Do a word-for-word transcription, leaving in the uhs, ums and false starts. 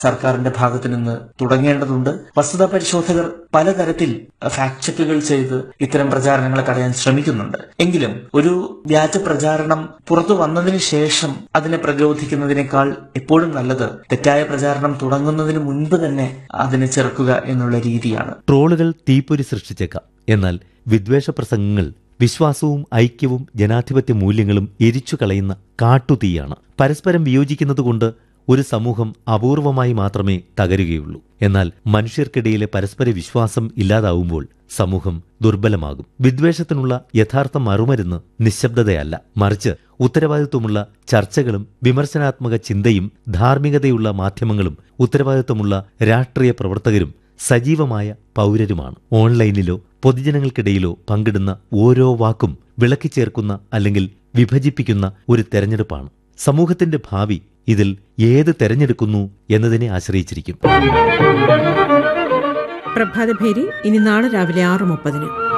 സർക്കാരിന്റെ ഭാഗത്തു നിന്ന് തുടങ്ങേണ്ടതുണ്ട്. വസ്തുതാ പരിശോധകർ പലതരത്തിൽ ഫാക്ട് ചെക്കുകൾ ചെയ്ത് ഇത്തരം പ്രചാരണങ്ങളെ തടയാൻ ശ്രമിക്കുന്നുണ്ട്. എങ്കിലും ഒരു വ്യാജ പ്രചാരണം പുറത്തു വന്നതിന് ശേഷം അതിനെ പ്രതിരോധിക്കുന്നതിനേക്കാൾ എപ്പോഴും നല്ലത് തെറ്റായ പ്രചാരണം തുടങ്ങുന്നതിന് മുൻപ് തന്നെ അതിനെ ചെറുക്കുക എന്നുള്ള രീതിയാണ്. ട്രോളുകൾ തീപ്പൊരി സൃഷ്ടിച്ചേക്കാം. എന്നാൽ വിദ്വേഷ പ്രസംഗങ്ങൾ വിശ്വാസവും ഐക്യവും ജനാധിപത്യ മൂല്യങ്ങളും എരിച്ചു കളയുന്ന കാട്ടുതീയാണ്. പരസ്പരം വിയോജിക്കുന്നതുകൊണ്ട് ഒരു സമൂഹം അപൂർവമായി മാത്രമേ തകരുകയുള്ളൂ. എന്നാൽ മനുഷ്യർക്കിടയിലെ പരസ്പര വിശ്വാസം ഇല്ലാതാവുമ്പോൾ സമൂഹം ദുർബലമാകും. വിദ്വേഷത്തിനുള്ള യഥാർത്ഥ മറുമരുന്ന് നിശബ്ദതയല്ല, മറിച്ച് ഉത്തരവാദിത്വമുള്ള ചർച്ചകളും വിമർശനാത്മക ചിന്തയും ധാർമ്മികതയുള്ള മാധ്യമങ്ങളും ഉത്തരവാദിത്വമുള്ള രാഷ്ട്രീയ പ്രവർത്തകരും സജീവമായ പൗരരുമാണ്. ഓൺലൈനിലോ പൊതുജനങ്ങൾക്കിടയിലോ പങ്കിടുന്ന ഓരോ വാക്കും വിളക്കിച്ചേർക്കുന്ന അല്ലെങ്കിൽ വിഭജിപ്പിക്കുന്ന ഒരു തെരഞ്ഞെടുപ്പാണ്. സമൂഹത്തിന്റെ ഭാവി ഇതിൽ ഏത് തെരഞ്ഞെടുക്കുന്നു എന്നതിനെ ആശ്രയിച്ചിരിക്കും. പ്രഭാതഭേരി ഇനി നാളെ രാവിലെ ആറ് മുപ്പതിന്.